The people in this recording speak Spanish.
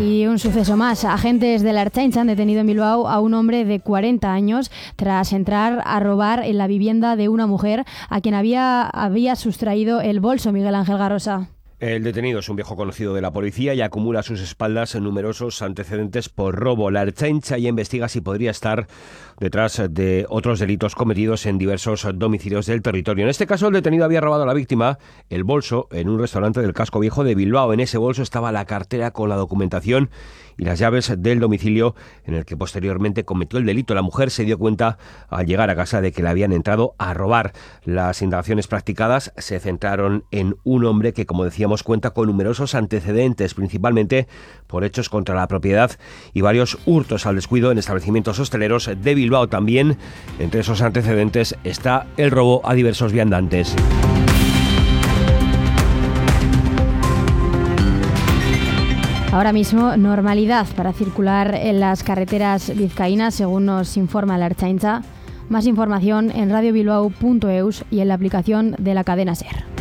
Y un suceso más. Agentes de la Ertzaintza han detenido en Bilbao a un hombre de 40 años tras entrar a robar en la vivienda de una mujer a quien había sustraído el bolso. Miguel Ángel Garosa. El detenido es un viejo conocido de la policía y acumula a sus espaldas numerosos antecedentes por robo. La Ertzaintza ya investiga si podría estar detrás de otros delitos cometidos en diversos domicilios del territorio. En este caso, el detenido había robado a la víctima el bolso en un restaurante del Casco Viejo de Bilbao. En ese bolso estaba la cartera con la documentación y las llaves del domicilio en el que posteriormente cometió el delito. La mujer se dio cuenta al llegar a casa de que le habían entrado a robar. Las indagaciones practicadas se centraron en un hombre que, como decíamos, cuenta con numerosos antecedentes, principalmente por hechos contra la propiedad y varios hurtos al descuido en establecimientos hosteleros de Bilbao. También entre esos antecedentes está el robo a diversos viandantes. Ahora mismo, normalidad para circular en las carreteras vizcaínas, según nos informa la Ertzaintza. Más información en radiobilbao.eus y en la aplicación de la cadena SER.